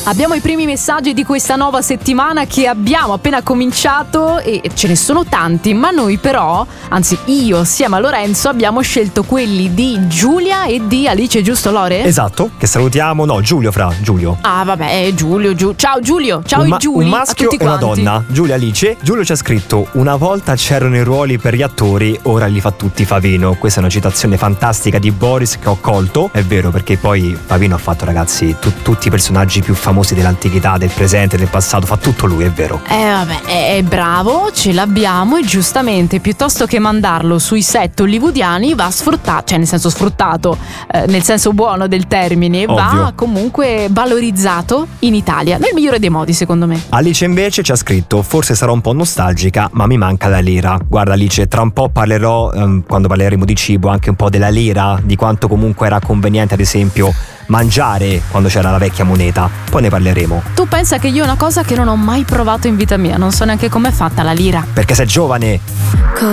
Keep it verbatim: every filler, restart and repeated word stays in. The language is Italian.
Abbiamo i primi messaggi di questa nuova settimana che abbiamo appena cominciato e ce ne sono tanti, ma noi però, anzi io assieme a Lorenzo abbiamo scelto quelli di Giulia e di Alice, giusto Lore? Esatto, che salutiamo, no Giulio fra, Giulio. Ah vabbè, Giulio, Giu- ciao Giulio, ciao un, ma- Giuli, un maschio a tutti e una quanti. donna, Giulia Alice. Giulio ci ha scritto: una volta c'erano i ruoli per gli attori, ora li fa tutti Favino. Questa è una citazione fantastica di Boris che ho colto, è vero, perché poi Favino ha fatto, ragazzi, tu- tutti i personaggi più famosi dell'antichità, del presente, del passato, fa tutto lui, è vero. Eh vabbè, è, è bravo, ce l'abbiamo e giustamente piuttosto che mandarlo sui set hollywoodiani va sfruttato, cioè nel senso sfruttato, eh, nel senso buono del termine, Ovvio. va comunque valorizzato in Italia, nel migliore dei modi secondo me. Alice invece ci ha scritto: forse sarò un po' nostalgica, ma mi manca la lira. Guarda Alice, tra un po' parlerò, ehm, quando parleremo di cibo, anche un po' della lira, di quanto comunque era conveniente ad esempio mangiare quando c'era la vecchia moneta. Poi ne parleremo. Tu pensa che io è una cosa che non ho mai provato in vita mia, non so neanche com'è fatta la lira. Perché sei giovane.